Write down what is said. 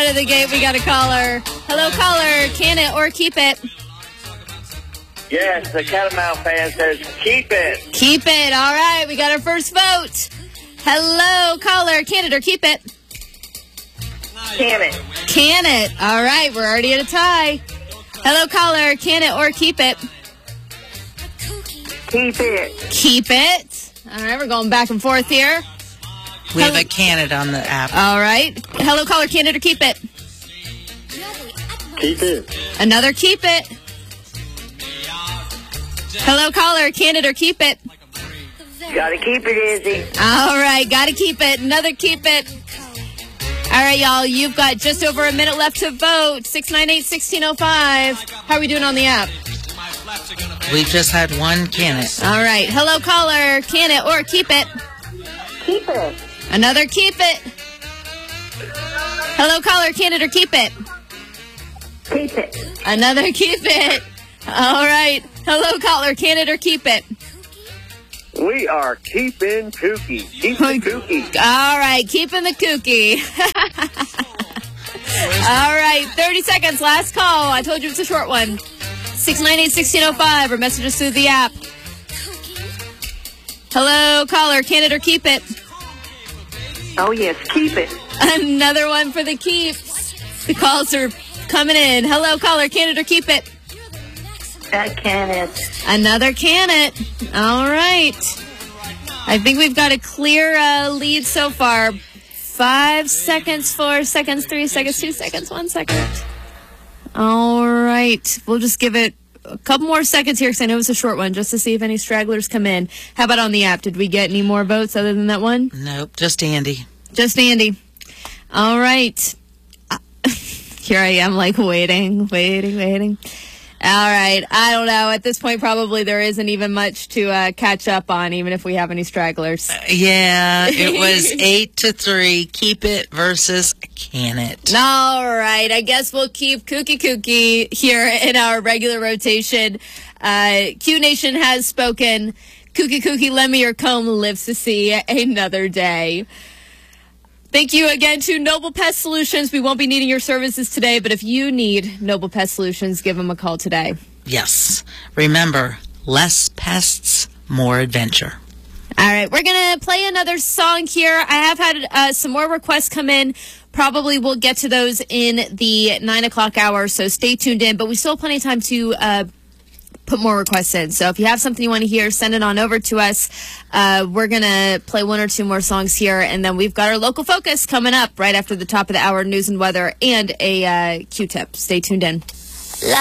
of the gate, we got a caller. Hello, caller. Can it or keep it? Yes, the Catamount fan says keep it. Keep it. All right, we got our first vote. Hello, caller. Can it or keep it? Can it. Can it. All right, we're already at a tie. Hello, caller. Can it or keep it? Keep it. Keep it. All right, we're going back and forth here. We have a can it on the app. All right. Hello, caller. Can it or keep it? Keep it. Another keep it. Hello, caller. Can it or keep it? Gotta keep it, Izzy. All right. Got to keep it. Another keep it. All right, y'all. You've got just over a minute left to vote. 698-1605. How are we doing on the app? We just had one can it. All right. Hello, caller. Can it or keep it? Keep it. Another keep it. Hello, caller. Can it or keep it? Keep it. Another keep it. All right. Hello, caller. Can it or keep it? We are keeping kooky. Keep the kooky. All right. Keeping the kooky. All right. 30 seconds. Last call. I told you it's a short one. 698-1605 or messages through the app. Hello, caller. Can it or keep it? Oh, yes. Keep it. Another one for the keeps. The calls are coming in. Hello, caller. Can it or keep it? Can it. Another can it. All right. I think we've got a clear lead so far. 5 seconds, 4 seconds, 3 seconds, 2 seconds, 1 second. All right. We'll just give it a couple more seconds here because I know it's a short one just to see if any stragglers come in. How about on the app? Did we get any more votes other than that one? Nope, just Andy. Just Andy. All right. Here I am, like, waiting. All right. I don't know. At this point, probably there isn't even much to catch up on, even if we have any stragglers. Yeah, it was 8-3. Keep it versus can it. All right. I guess we'll keep Kooky here in our regular rotation. Q Nation has spoken. Kooky, lend me your comb, lives to see another day. Thank you again to Noble Pest Solutions. We won't be needing your services today, but if you need Noble Pest Solutions, give them a call today. Yes. Remember, less pests, more adventure. All right, we're going to play another song here. I have had some more requests come in. Probably we'll get to those in the 9 o'clock hour, so stay tuned in. But we still have plenty of time to put more requests in. So if you have something you want to hear, send it on over to us. We're going to play 1 or 2 more songs here, and then we've got our local focus coming up right after the top of the hour, news and weather, and a Q-tip. Stay tuned in.